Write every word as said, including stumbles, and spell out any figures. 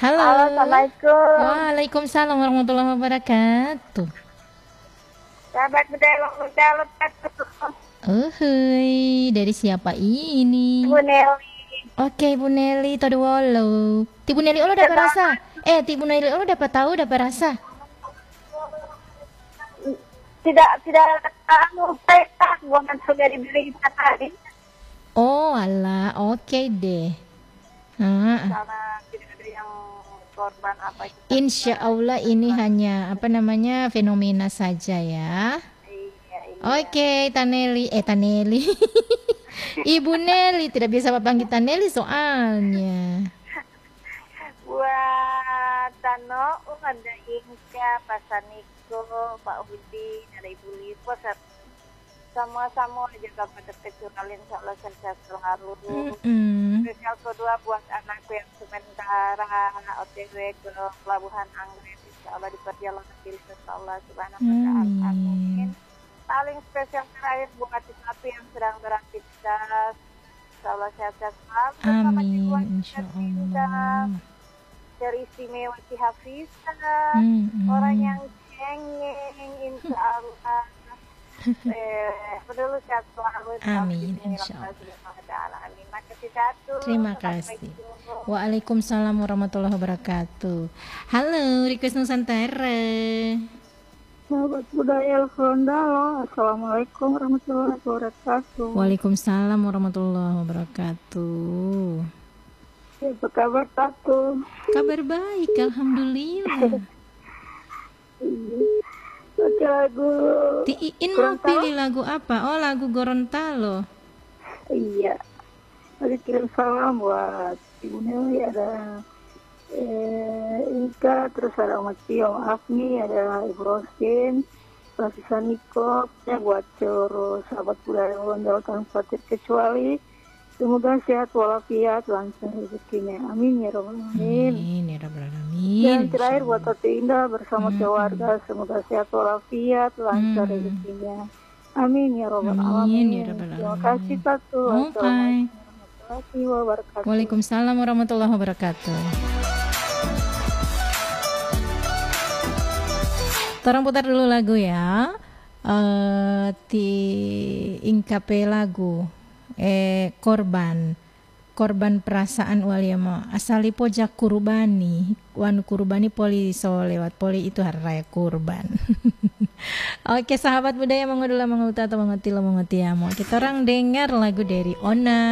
Halo. Halo, Assalamualaikum. Waalaikumsalam warahmatullahi wabarakatuh. Sahabat budaya muda lepas. Uhuy, dari siapa ini? Bu Nelly. Oke, Bu Nelly, todo wolo. Ti Bu Nelly lo dapat rasa? Eh, ti Bu Nelly lo dapat tahu dapat rasa? Tidak tidak anu petak buangan sudah dibeli tadi. Oh, alah, oke deh. Nah, Karena tidak ada yang korban apa itu. insya Allah ini hanya apa namanya fenomena saja ya. Iya, iya. Oke, Taneli, eh Taneli, Ibu Nelly tidak bisa panggil Taneli soalnya. Buat Tano, ada Inka, Pak Saniko, Pak Udin, ada Ibu Lipo, sama-sama jaga pada kecuali insya Allah sehat selalu. Mm-mm. Spesial kedua buat anakku yang sementara O T W ke Pelabuhan Anggrek, insya Allah di perjalanan diri ke Allah Subhanahu wa Ta'ala. Amin. Paling spesial terakhir buat sapi yang sedang beraktivitas, insya Allah sehat-sehat selalu. Amin, insya Allah. Dari istimewa si Hafizah, Mm-mm. orang yang cengeng, insya Allah. eh, peduli sehat selalu. Amin, insya Allah. Amin. Makasih satu. Terima kasih. Waalaikumsalam warahmatullahi wabarakatuh. Halo, Request Nusantara. Sahabat budaya Frondalo, Assalamualaikum warahmatullahi wabarakatuh. Waalaikumsalam warahmatullahi wabarakatuh. Apa kabar Tatu? Kabar baik, alhamdulillah. Baca lagu Ti Iin mau pilih lagu apa? Oh, lagu Gorontalo. Iya. Ada kirim salam buat Ibu Nelly, ada eh, Inka, terus ada Umat Tio, Afni, ada Ibu Rosin, Rasisa Niko, ya buat seluruh sahabat budaya Frondalo tanpa terkecuali. Semoga sehat walafiat, lancar rezekinya. Amin ya Rabbal Alamin. Amin ya Rabbal Alamin. Dan terakhir buat Tati Indah bersama Hmm. keluarga, semoga sehat walafiat, lancar Hmm. rezekinya. Amin ya Rabbal Amin Alamin. ya Rabbal Terima Alamin. kasih Tatu. Oke. Assalamualaikum warahmatullahi wabarakatuh. Waalaikumsalam warahmatullahi wabarakatuh. Torang putar dulu lagu ya. Eh ti ingkape lagu eh korban korban perasaan waliama asali pojak kurbani wan kurbani poli so lewat poli itu hari raya kurban. Oke sahabat budaya mengudula menguta atau mengerti lo mengerti amo kita orang dengar lagu dari Ona.